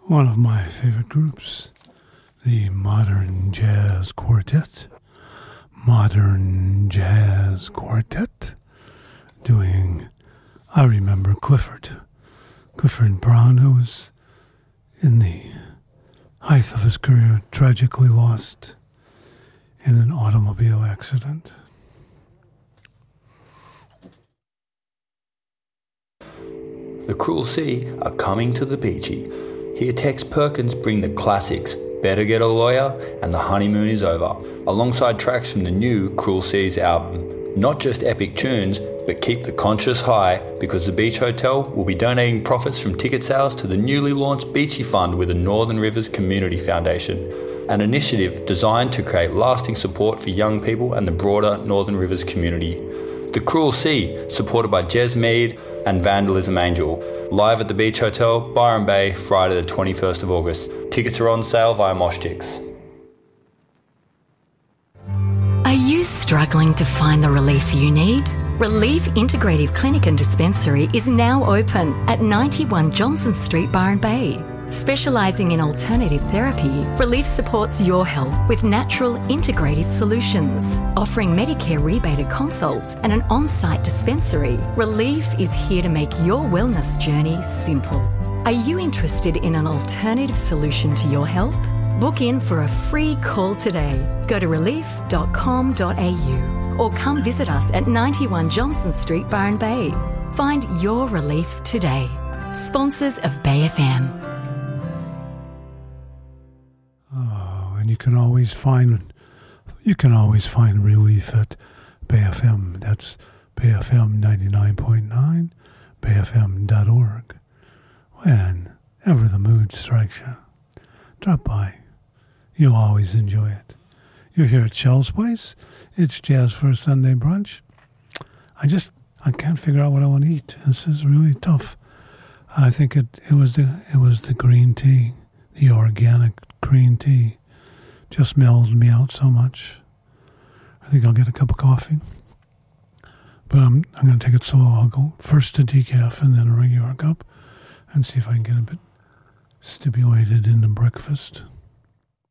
One of my favorite groups, the Modern Jazz Quartet. Modern Jazz Quartet doing I Remember Clifford. Clifford Brown, who was in the height of his career, tragically lost in an automobile accident. The Cruel Sea are coming to the Beachy. Hear Tex Perkins bring the classics, Better Get a Lawyer and The Honeymoon is Over, alongside tracks from the new Cruel Seas album. Not just epic tunes, but keep the conscience high, because the Beach Hotel will be donating profits from ticket sales to the newly launched Beachy Fund with the Northern Rivers Community Foundation, an initiative designed to create lasting support for young people and the broader Northern Rivers community. The Cruel Sea, supported by Jez Mead and Vandalism Angel, live at the Beach Hotel, Byron Bay, Friday the 21st of August. Tickets are on sale via Moshtix. Are you struggling to find the relief you need? Relief Integrative Clinic and Dispensary is now open at 91 Johnson Street, Byron Bay. Specialising in alternative therapy, Relief supports your health with natural integrative solutions. Offering Medicare rebated consults and an on-site dispensary, Relief is here to make your wellness journey simple. Are you interested in an alternative solution to your health? Book in for a free call today. Go to relief.com.au or come visit us at 91 Johnson Street, Byron Bay. Find your relief today. Sponsors of Bay FM. And you can always find relief at Bay FM. That's Bay FM 99.9, bayfm.org. Whenever the mood strikes you, drop by. You'll always enjoy it. You're here at Shell's Place. It's Jazz for a Sunday Brunch. I can't figure out what I want to eat. This is really tough. I think it was the green tea, the organic green tea. Just mellowed me out so much. I think I'll get a cup of coffee. But I'm going to take it slow. I'll go first to decaf and then a regular cup and see if I can get a bit stimulated into breakfast.